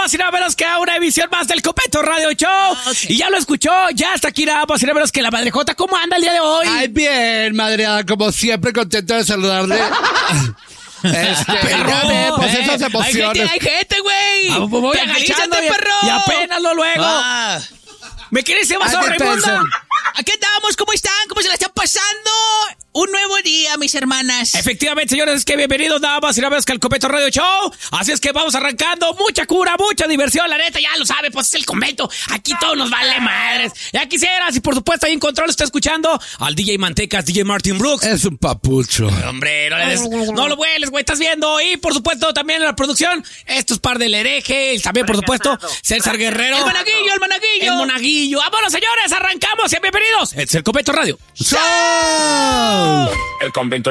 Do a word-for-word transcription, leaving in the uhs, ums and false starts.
más y nada menos que a una emisión más del Copeto Radio Show. Okay. Y ya lo escuchó, ya está aquí nada más y nada menos que la Madrejota. ¿Cómo anda el día de hoy? Ay, bien, madreada, como siempre, contento de saludarle. Este, perro, pues eh, esas emociones. Hay gente, hay gente, güey. Ah, pues voy agachando y, perro. y apenas lo luego. Ah. ¿Me quieres ir más, Raimundo? Aquí andamos, ¿cómo están? ¿Cómo se la están pasando? Un nuevo día, mis hermanas. Efectivamente, señores, es que bienvenidos nada más y nada menos que al Copeto Radio Show. Así es que vamos arrancando. Mucha cura, mucha diversión. La neta, ya lo sabe, pues es el convento. Aquí todo nos vale madres. Ya quisieras, y por supuesto ahí en control está escuchando al D J Mantecas, D J Martin Brooks. Es un papucho. Hombre, no, le des, no lo hueles, güey, estás viendo. Y por supuesto también en la producción, estos par del hereje. También, por supuesto, César Guerrero. El monaguillo, el monaguillo. El monaguillo. Vámonos, señores, arrancamos. Sean bienvenidos. Es el Copeto Radio ¡Show! El convento